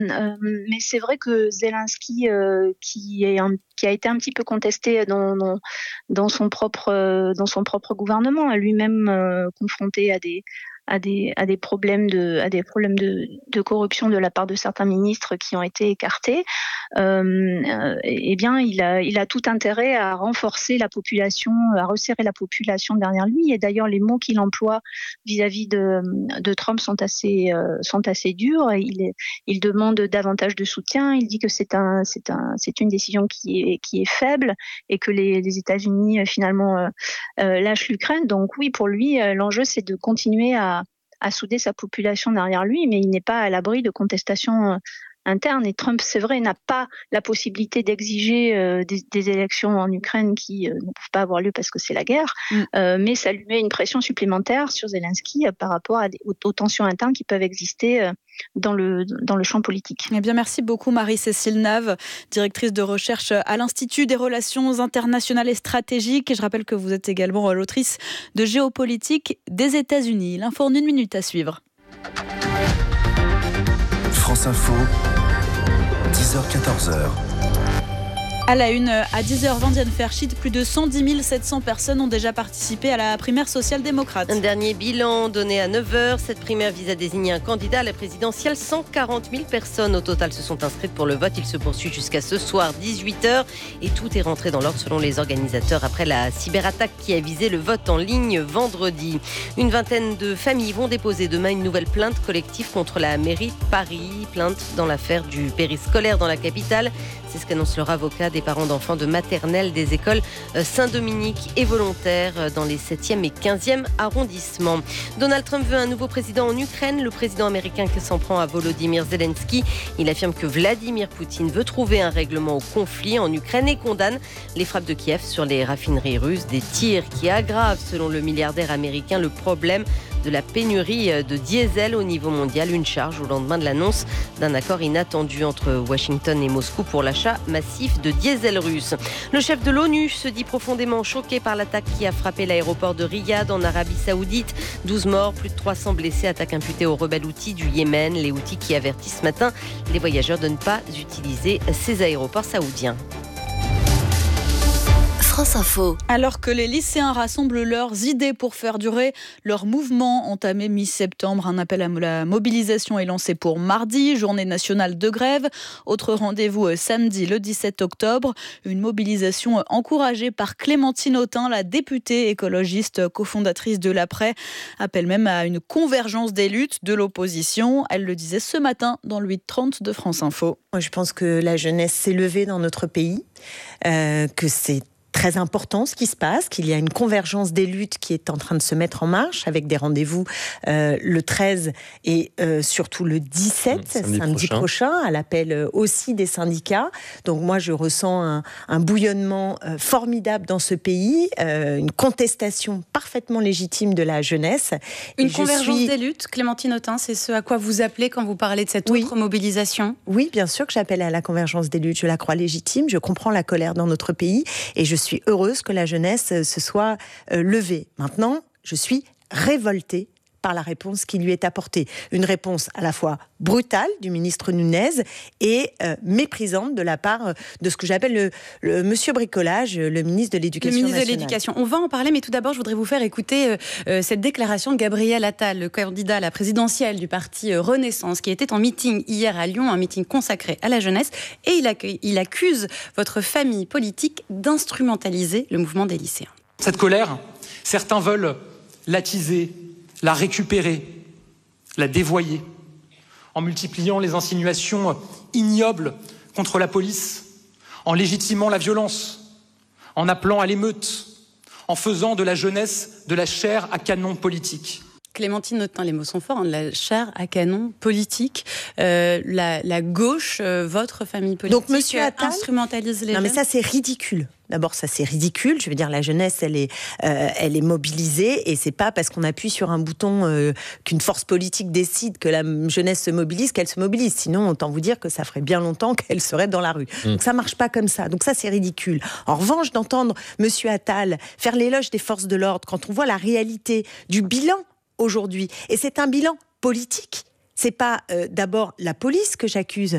Mais c'est vrai que Zelensky, qui a été un petit peu contesté dans son propre gouvernement, a lui-même confronté à des problèmes de corruption de la part de certains ministres qui ont été écartés. Eh bien, il a tout intérêt à renforcer la population, à resserrer la population derrière lui. Et d'ailleurs, les mots qu'il emploie vis-à-vis de Trump sont assez durs. Il demande davantage de soutien. Il dit que c'est une décision qui est faible et que les États-Unis finalement lâchent l'Ukraine. Donc oui, pour lui, l'enjeu c'est de continuer à souder sa population derrière lui, mais il n'est pas à l'abri de contestations internes. Et Trump, c'est vrai, n'a pas la possibilité d'exiger des élections en Ukraine qui ne peuvent pas avoir lieu parce que c'est la guerre, mais ça lui met une pression supplémentaire sur Zelensky par rapport aux tensions internes qui peuvent exister dans le champ politique. Eh bien, merci beaucoup Marie-Cécile Nave, directrice de recherche à l'Institut des relations internationales et stratégiques. Et je rappelle que vous êtes également l'autrice de Géopolitique des États-Unis. L'info en 1 minute à suivre. France Info, 10h-14h. À la une, à 10h20, Diane Ferchit, plus de 110 700 personnes ont déjà participé à la primaire social-démocrate. Un dernier bilan donné à 9h. Cette primaire vise à désigner un candidat à la présidentielle. 140 000 personnes au total se sont inscrites pour le vote. Il se poursuit jusqu'à ce soir, 18h. Et tout est rentré dans l'ordre selon les organisateurs après la cyberattaque qui a visé le vote en ligne vendredi. Une vingtaine de familles vont déposer demain une nouvelle plainte collective contre la mairie de Paris. Plainte dans l'affaire du périscolaire dans la capitale. C'est ce qu'annonce leur avocat, des parents d'enfants de maternelle des écoles Saint-Dominique et Volontaire dans les 7e et 15e arrondissements. Donald Trump veut un nouveau président en Ukraine. Le président américain qui s'en prend à Volodymyr Zelensky. Il affirme que Vladimir Poutine veut trouver un règlement au conflit en Ukraine et condamne les frappes de Kiev sur les raffineries russes. Des tirs qui aggravent, selon le milliardaire américain, le problème de la pénurie de diesel au niveau mondial. Une charge au lendemain de l'annonce d'un accord inattendu entre Washington et Moscou pour l'achat massif de diesel russe. Le chef de l'ONU se dit profondément choqué par l'attaque qui a frappé l'aéroport de Riyad en Arabie Saoudite. 12 morts, plus de 300 blessés, attaque imputée aux rebelles Houthis du Yémen. Les Houthis qui avertissent ce matin les voyageurs de ne pas utiliser ces aéroports saoudiens. France Info. Alors que les lycéens rassemblent leurs idées pour faire durer leur mouvement entamé mi-septembre, un appel à la mobilisation est lancé pour mardi, journée nationale de grève. Autre rendez-vous samedi, le 17 octobre. Une mobilisation encouragée par Clémentine Autain, la députée écologiste cofondatrice de l'Après, appelle même à une convergence des luttes de l'opposition. Elle le disait ce matin dans le 8h30 de France Info. Moi, je pense que la jeunesse s'est levée dans notre pays, que c'est très important ce qui se passe, qu'il y a une convergence des luttes qui est en train de se mettre en marche avec des rendez-vous le 13 et surtout le 17, samedi prochain, à l'appel aussi des syndicats. Donc moi je ressens un bouillonnement formidable dans ce pays, une contestation parfaitement légitime de la jeunesse. Une convergence des luttes, Clémentine Autain, c'est ce à quoi vous appelez quand vous parlez de cette autre mobilisation ? Oui, bien sûr que j'appelle à la convergence des luttes, je la crois légitime, je comprends la colère dans notre pays et je suis heureuse que la jeunesse se soit levée. Maintenant, je suis révoltée par la réponse qui lui est apportée. Une réponse à la fois brutale du ministre Nunez et méprisante de la part de ce que j'appelle le monsieur bricolage, le ministre de l'Éducation nationale. Le ministre de l'Éducation. On va en parler, mais tout d'abord, je voudrais vous faire écouter cette déclaration de Gabriel Attal, le candidat à la présidentielle du parti Renaissance, qui était en meeting hier à Lyon, un meeting consacré à la jeunesse, et il accuse votre famille politique d'instrumentaliser le mouvement des lycéens. Cette colère, certains veulent l'attiser, la récupérer, la dévoyer, en multipliant les insinuations ignobles contre la police, en légitimant la violence, en appelant à l'émeute, en faisant de la jeunesse de la chair à canon politique. Clémentine Autain, les mots sont forts, de la chair à canon politique. La gauche, votre famille politique, donc, monsieur Attal, instrumentalise les jeunes. Non, mais ça, c'est ridicule. D'abord, ça c'est ridicule. Je veux dire, la jeunesse, elle est mobilisée, et c'est pas parce qu'on appuie sur un bouton qu'une force politique décide que la jeunesse se mobilise qu'elle se mobilise. Sinon, autant vous dire que ça ferait bien longtemps qu'elle serait dans la rue. Donc ça marche pas comme ça. Donc ça, c'est ridicule. En revanche, d'entendre monsieur Attal faire l'éloge des forces de l'ordre quand on voit la réalité du bilan aujourd'hui, et c'est un bilan politique. C'est pas d'abord la police que j'accuse,